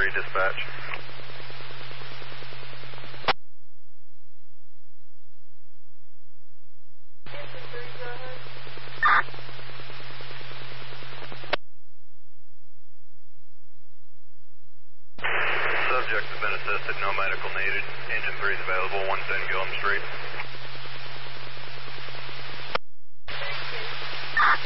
3 dispatch. Subject has been assisted, no medical needed. Engine 3 is available, 110 Gillum Street.